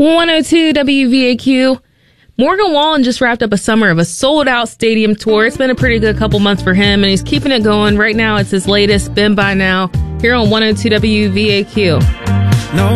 102 WVAQ. Morgan Wallen just wrapped up a summer of a sold-out stadium tour. It's been a pretty good couple months for him, and he's keeping it going. Right now, it's his latest, Been By Now, here on 102 WVAQ.